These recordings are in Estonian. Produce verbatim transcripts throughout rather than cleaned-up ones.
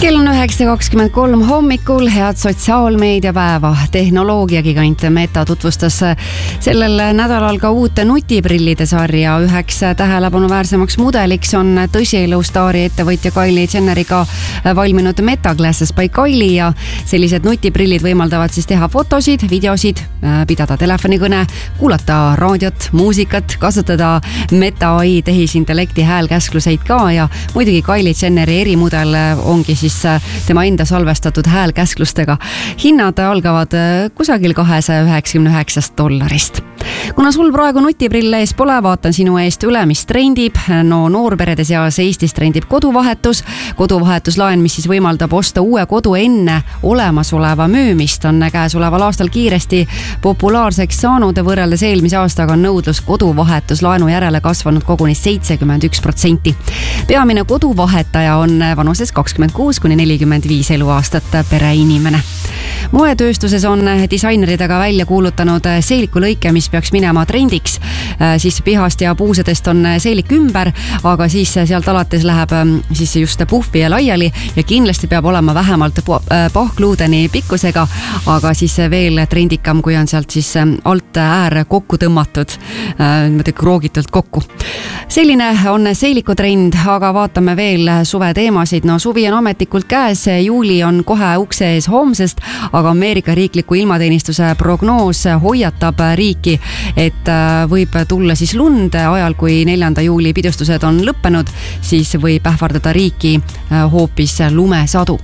Kell on üheksa kakskümmend kolm hommikul, head sotsiaalmeedia päeva. Tehnoloogiagigant Meta tutvustas sellel nädalal ka uut nutiprillide sarja. Üheks tähelepanuväärsemaks mudeliks on tõsielu staari ettevõtja Kylie Jenneriga valminud Meta Glasses by Kylie ja sellised nutiprillid võimaldavad siis teha fotosid, videosid, pidada telefonikõne, kuulata raadiot, muusikat, kasutada Meta A I tehisintellekti häälkäskluseid ka ja muidugi Kylie Jenneri erimudel ongi siis tema enda salvestatud häälkäsklustega. Hinnad algavad kusagil kahesaja üheksakümne üheksast dollarist. Kuna sul praegu nutiprille ees pole, vaatan sinu eest üle, mis trendib. No noorperede seas Eestis trendib koduvahetus. Koduvahetuslaen, mis siis võimaldab osta uue kodu enne olemasoleva müümist, on käesoleval aastal kiiresti populaarseks saanud. Võrreldes eelmise aastaga on nõudlus koduvahetuslaenu järele kasvanud koguni seitsekümmend üks protsenti. Peamine koduvahetaja on vanuses kakskümmend kuus kuni nelikümmend viis eluaastat pereinimene. Moetööstuses on disainerid aga välja kuulutanud seeliku lõike, mis peaks minema trendiks. Siis pihast ja puusedest on seelik ümber, aga siis sealt alates läheb siis just puhvi ja laiali ja kindlasti peab olema vähemalt pahkluudeni pikkusega, aga siis veel trendikam, kui on sealt siis alt äär kokku tõmmatud, kroogitult kokku. Selline on seeliku trend, aga vaatame veel suve teemasid. No suvi on ametlikult käes, juuli on kohe ukse ees homsest, aga Ameerika riikliku ilmateenistuse prognoos hoiatab riiki, et võib tulla siis lund ajal, kui neljanda juuli pidustused on lõppenud, siis võib ähvardada riiki hoopis lumesadu.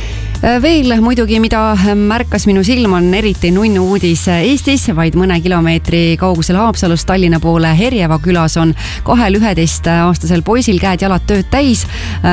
Veel muidugi, mida märkas minu silm, on eriti nunnu uudis Eestis. Vaid mõne kilomeetri kaugusel Haapsalust Tallinna poole Herjeva külas on kahel üheteistaastasel poisil käed jalad tööd täis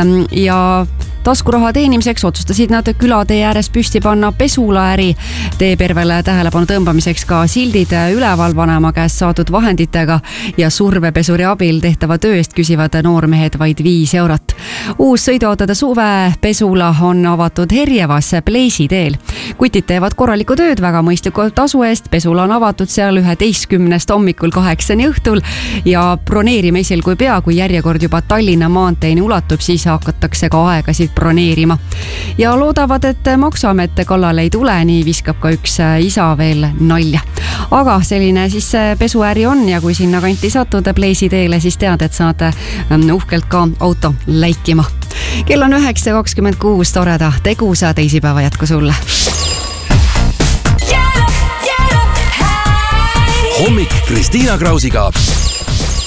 ja taskuraha teenimiseks otsustasid nad külatee ääres püsti panna pesulaäri. Teepervele tähelepanu tõmbamiseks ka sildid üleval vanema käest saadud vahenditega ja survepesuri abil tehtava töö eest küsivad noormehed vaid viis eurot. Uus sõiduautode suve pesula on avatud Herjevas Pleisi teel. Kutid teevad korralikku tööd väga mõistliku tasu eest. Pesula on avatud seal üheteistkümnest hommikul kaheksani õhtul ja broneerime esil kui pea, kui järjekord juba Tallinna maanteeni ulatub, siis hakatakse ka aegasid broneerima. Ja loodavad, et maksuamet kallale ei tule, nii viskab ka üks isa veel nalja. Aga selline siis pesuäri on ja kui sinna kanti satud Pleisi teele, siis tead, et saad uhkelt ka auto läikima. Kell on üheksa kakskümmend kuus, toreda tegusa teisipäeva jätku sulle. Hommik Kristiina Krausiga.